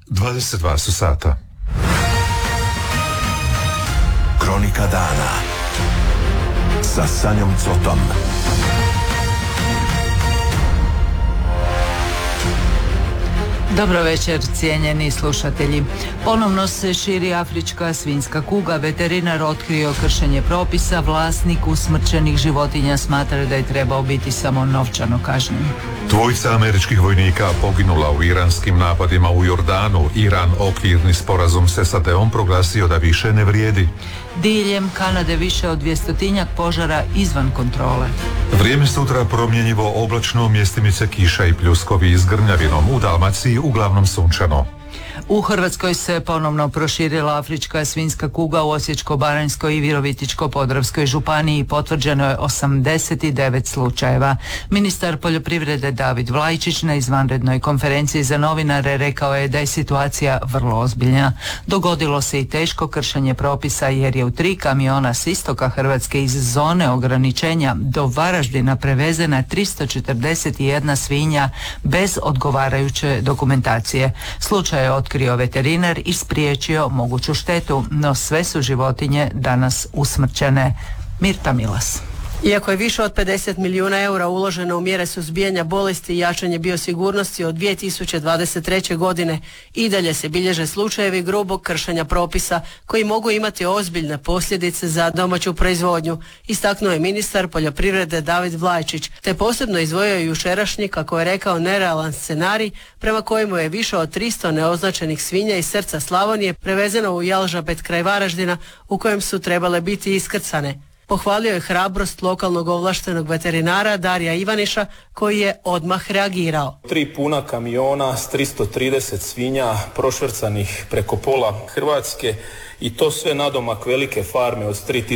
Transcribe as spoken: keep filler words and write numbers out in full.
dvadeset dva su sata. Kronika dana sa Sanjom Cotom. Dobro večer, cijenjeni slušatelji. Ponovno se širi afrička svinjska kuga. Veterinar otkrio kršenje propisa. Vlasnik usmrćenih životinja smatra da je trebao biti samo novčano kažnjen. Dvojica američkih vojnika poginula u iranskim napadima u Jordanu. Iran okvirni sporazum s S A D-om proglasio da više ne vrijedi. Diljem Kanade više od dvjestotinjak požara izvan kontrole. Vrijeme sutra promjenjivo oblačno, mjestimice kiša i pljuskovi s grmljavinom. U Dalmaciji uglavnom sunčano. U Hrvatskoj se ponovno proširila afrička svinjska kuga. U Osječko-baranjskoj i Virovitičko-podravskoj županiji potvrđeno je osamdeset devet slučajeva. Ministar poljoprivrede David Vlajčić na izvanrednoj konferenciji za novinare rekao je da je situacija vrlo ozbiljna. Dogodilo se i teško kršenje propisa jer je u tri kamiona s istoka Hrvatske iz zone ograničenja do Varaždina prevezena tristo četrdeset jedna svinja bez odgovarajuće dokumentacije. Slučaj je otkrio veterinar i spriječio moguću štetu, no sve su životinje danas usmrćene. Mirta Milas. Iako je više od pedeset milijuna eura uloženo u mjere suzbijanja bolesti i jačanje biosigurnosti od dvije tisuće dvadeset treće. godine, i dalje se bilježe slučajevi grubog kršenja propisa koji mogu imati ozbiljne posljedice za domaću proizvodnju, istaknuo je ministar poljoprivrede David Vlajčić, te posebno izdvojio jučerašnji, kako je rekao, nerealan scenarij prema kojemu je više od tristo neoznačenih svinja iz srca Slavonije prevezeno u Jalžabet kraj Varaždina, u kojem su trebale biti iskrcane. Pohvalio je hrabrost lokalnog ovlaštenog veterinara Darija Ivaniša, koji je odmah reagirao. Tri puna kamiona s tristo trideset svinja prošvercanih preko pola Hrvatske i to sve nadomak velike farme od tri